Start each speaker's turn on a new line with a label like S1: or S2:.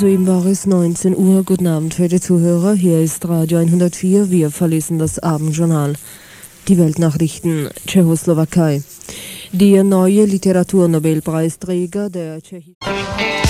S1: Soeben war es 19 Uhr. Guten Abend, verehrte Zuhörer. Hier ist Radio 104. Wir verlesen das Abendjournal. Die Weltnachrichten. Tschechoslowakei. Der neue Literaturnobelpreisträger der tschechischen